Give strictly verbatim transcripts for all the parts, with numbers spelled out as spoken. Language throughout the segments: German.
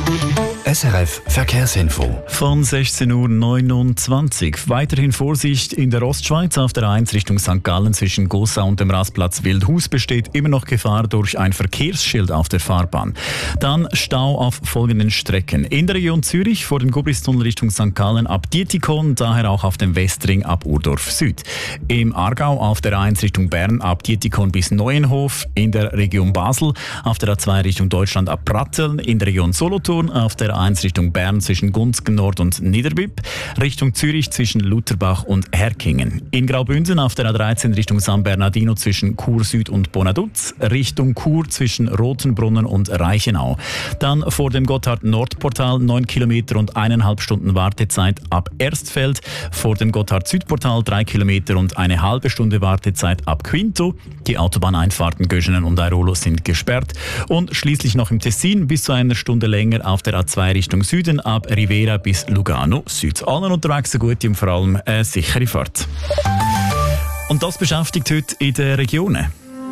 S R F Verkehrsinfo. Von sechzehn Uhr neunundzwanzig. Weiterhin Vorsicht in der Ostschweiz auf der A eins Richtung Sankt Gallen zwischen Gossau und dem Rastplatz Wildhaus besteht immer noch Gefahr durch ein Verkehrsschild auf der Fahrbahn. Dann Stau auf folgenden Strecken. In der Region Zürich vor dem Gubristunnel Richtung Sankt Gallen ab Dietikon, daher auch auf dem Westring ab Urdorf Süd. Im Aargau auf der A eins Richtung Bern ab Dietikon bis Neuenhof. In der Region Basel auf der A zwei Richtung Deutschland ab Pratteln. In der Region Solothurn auf der A eins Richtung Bern zwischen Gunzgen Nord und Niederbipp, Richtung Zürich zwischen Lutherbach und Herkingen. In Graubünden auf der A dreizehn Richtung San Bernardino zwischen Chur Süd und Bonaduz, Richtung Chur zwischen Rotenbrunnen und Reichenau. Dann vor dem Gotthard-Nord-Portal neun Kilometer und eineinhalb Stunden Wartezeit ab Erstfeld, vor dem Gotthard-Süd-Portal drei Kilometer und eine halbe Stunde Wartezeit ab Quinto. Die Autobahneinfahrten Göschenen und Airolo sind gesperrt und schließlich noch im Tessin bis zu einer Stunde länger auf der A zwei Richtung Süden ab Rivera bis Lugano Süd. Allen unterwegs eine gute und vor allem eine sichere Fahrt. Und das beschäftigt heute in den Regionen.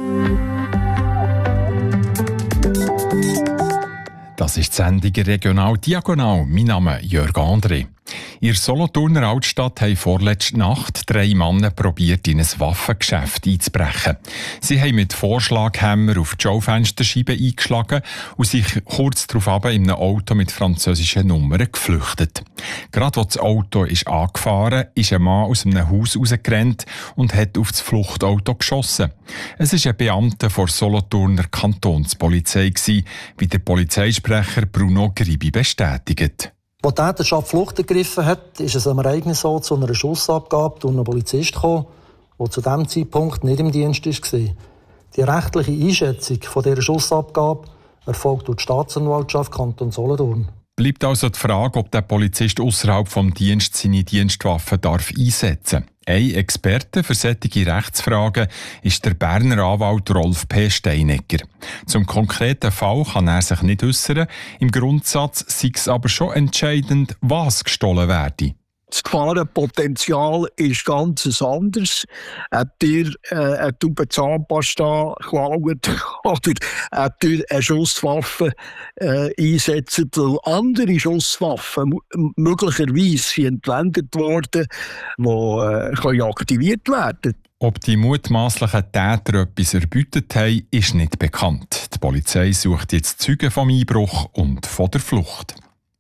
Das ist die Sendung Regional Diagonal. Mein Name ist Jörg André. In der Solothurner Altstadt haben vorletzte Nacht drei Männer probiert, in ein Waffengeschäft einzubrechen. Sie haben mit Vorschlaghämmer auf die Schaufensterscheibe eingeschlagen und sich kurz darauf in einem Auto mit französischen Nummern geflüchtet. Gerade als das Auto ist angefahren ist, ein Mann aus einem Haus rausgerannt und hat auf das Fluchtauto geschossen. Es war ein Beamter der Solothurner Kantonspolizei, wie der Polizeisprecher Bruno Gribi bestätigt. Als die Täterschaft Flucht ergriffen hat, ist es am Ereignis so zu einer Schussabgabe durch einen Polizist gekommen, der zu diesem Zeitpunkt nicht im Dienst war. Die rechtliche Einschätzung von dieser Schussabgabe erfolgt durch die Staatsanwaltschaft Kanton Solothurn. Bleibt also die Frage, ob der Polizist außerhalb des Dienstes seine Dienstwaffe darf einsetzen darf. Ein Experte für solche Rechtsfragen ist der Berner Anwalt Rolf P. Steinegger. Zum konkreten Fall kann er sich nicht äußern. Im Grundsatz sei es aber schon entscheidend, was gestohlen werde. Das Gefahrenpotenzial ist ganz anders. Ob ihr äh, eine Tube Zahnpasta klaut oder ob ihr eine Schusswaffe äh, einsetzt, weil andere Schusswaffen m- möglicherweise sind entwendet worden, die äh, aktiviert werden können. Ob die mutmaßlichen Täter etwas erbeutet haben, ist nicht bekannt. Die Polizei sucht jetzt Zeugen vom Einbruch und von der Flucht.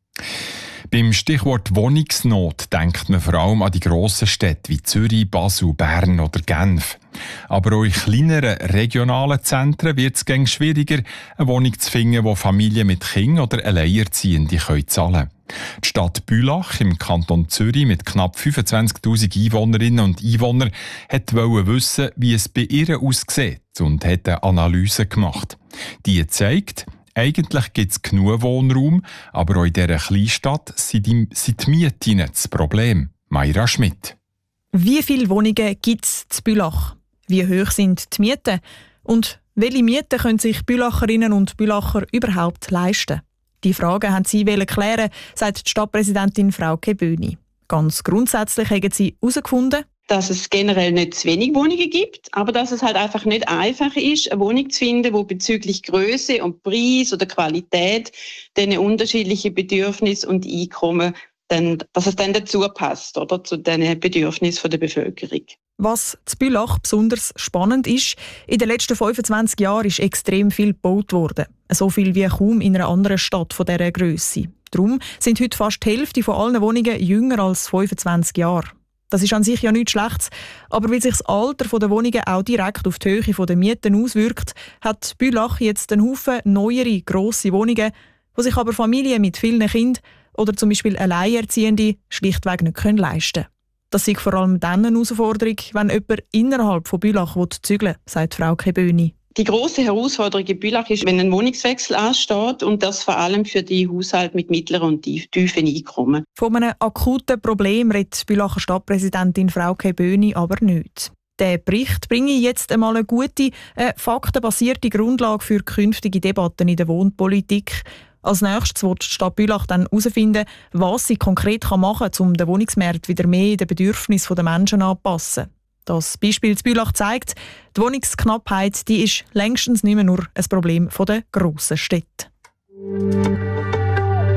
Beim Stichwort Wohnungsnot denkt man vor allem an die grossen Städte wie Zürich, Basel, Bern oder Genf. Aber auch in kleineren regionalen Zentren wird es gängig schwieriger, eine Wohnung zu finden, die Familien mit Kindern oder Alleinerziehende zahlen können. Die Stadt Bülach im Kanton Zürich mit knapp fünfundzwanzigtausend Einwohnerinnen und Einwohnern wollte wissen, wie es bei ihr aussieht und hat eine Analyse gemacht. Die zeigt, eigentlich gibt es genug Wohnraum, aber auch in dieser Kleinstadt sind die, sind die Mieten das Problem. Mayra Schmidt. Wie viele Wohnungen gibt es in Bülach? Wie hoch sind die Mieten? Und welche Mieten können sich Bülacherinnen und Bülacher überhaupt leisten? Die Fragen haben sie klären, sagt die Stadtpräsidentin Frauke Böhni. Ganz grundsätzlich haben sie herausgefunden, dass es generell nicht zu wenig Wohnungen gibt, aber dass es halt einfach nicht einfach ist, eine Wohnung zu finden, die bezüglich Größe und Preis oder Qualität diesen unterschiedlichen Bedürfnissen und Einkommen, dann, dass es dann dazu passt, oder, zu den Bedürfnissen der Bevölkerung. Was in Bülach besonders spannend ist, in den letzten fünfundzwanzig Jahren ist extrem viel gebaut worden. So viel wie kaum in einer anderen Stadt von dieser Grösse. Darum sind heute fast die Hälfte von allen Wohnungen jünger als fünfundzwanzig Jahre. Das ist an sich ja nichts Schlechtes, aber weil sich das Alter der Wohnungen auch direkt auf die Höhe der Mieten auswirkt, hat Bülach jetzt einen Haufen neuere, grosse Wohnungen, die sich aber Familien mit vielen Kindern oder zum Beispiel Alleinerziehende schlichtweg nicht leisten können. Das ist vor allem dann eine Herausforderung, wenn jemand innerhalb von Bülach zügeln will, sagt Frauke Böhni. Die grosse Herausforderung in Bülach ist, wenn ein Wohnungswechsel ansteht und das vor allem für die Haushalte mit mittleren und tiefen Einkommen. Von einem akuten Problem redet die Bülacher Stadtpräsidentin Frauke Böhni aber nicht. Der Bericht bringe jetzt einmal eine gute, äh, faktenbasierte Grundlage für künftige Debatten in der Wohnpolitik. Als nächstes wird die Stadt Bülach dann herausfinden, was sie konkret machen kann, um den Wohnungsmarkt wieder mehr den Bedürfnissen der Menschen anzupassen. Das Beispiel in Bülach zeigt, die Wohnungsknappheit die ist längstens nicht mehr nur ein Problem der grossen Städte.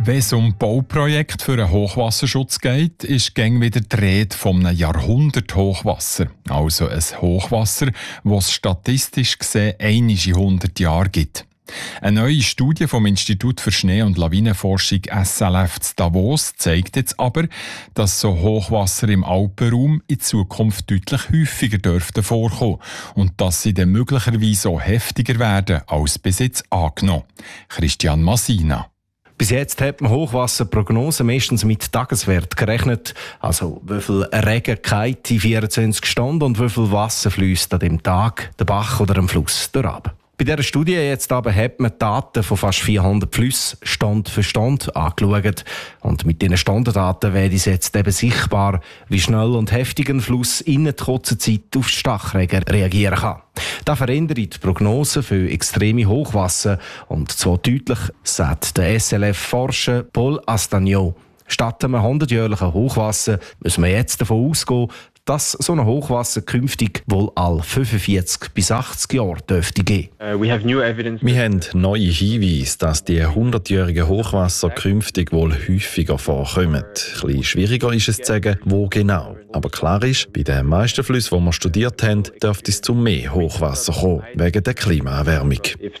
Wenn es um Bauprojekte für einen Hochwasserschutz geht, ist gäng wieder die Rede von einem Jahrhundert-Hochwasser. Also ein Hochwasser, das es statistisch gesehen einmal in hundert Jahren gibt. Eine neue Studie vom Institut für Schnee- und Lawinenforschung S L F zu Davos zeigt jetzt aber, dass so Hochwasser im Alpenraum in Zukunft deutlich häufiger dürften vorkommen und dass sie dann möglicherweise auch heftiger werden als bis jetzt angenommen. Christian Masina. Bis jetzt hat man Hochwasserprognosen meistens mit Tageswert gerechnet. Also wie viel Regen geht in vierundzwanzig Stunden und wie viel Wasser fließt an dem Tag, der Bach oder dem Fluss durch. Bei dieser Studie jetzt aber hat man Daten von fast vierhundert Flüssen Stand für Stand angeschaut. Und mit diesen Standdaten wäre es jetzt eben sichtbar, wie schnell und heftig ein Fluss in der kurzen Zeit auf Starkregen reagieren kann. Das verändert die Prognose für extreme Hochwasser. Und zwar deutlich, sagt der S L F-Forscher Paul Astagnaud. Statt einem hundertjährlichen Hochwasser müssen wir jetzt davon ausgehen, dass so ein Hochwasser künftig wohl alle fünfundvierzig bis achtzig Jahre dürfte geben. Wir haben neue Hinweise, dass die hundertjährigen Hochwasser künftig wohl häufiger vorkommen. Ein bisschen schwieriger ist es zu sagen, wo genau. Aber klar ist, bei den meisten Flüssen, die wir studiert haben, dürfte es zu mehr Hochwasser kommen, wegen der Klimaerwärmung.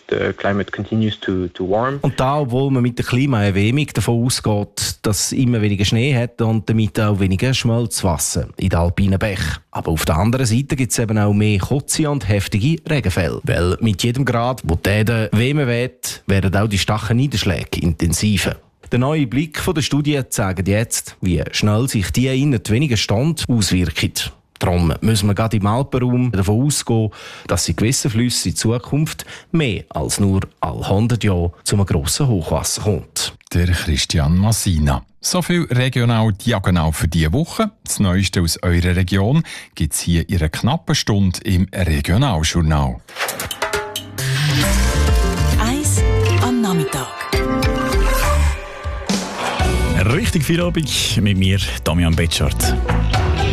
Und da, obwohl man mit der Klimaerwärmung davon ausgeht, dass es immer weniger Schnee hat und damit auch weniger Schmelzwasser in den alpinen Bächen. Aber auf der anderen Seite gibt es eben auch mehr kurze und heftige Regenfälle. Weil mit jedem Grad, wo die Erde wärmer wird, werden auch die starken Niederschläge intensiver. Der neue Blick von der Studie zeigt jetzt, wie schnell sich die innert wenigen Stunden auswirken. Darum müssen wir gerade im Alpenraum davon ausgehen, dass in gewissen Flüssen in Zukunft mehr als nur alle hundert Jahre zu einem grossen Hochwasser kommt. Der Christian Masina. So viel regional diagonal für diese Woche. Das Neueste aus eurer Region gibt es hier in einer knappen Stunde im Regionaljournal. Eis am Nachmittag. Richtig viel Abend mit mir, Damian Betschart.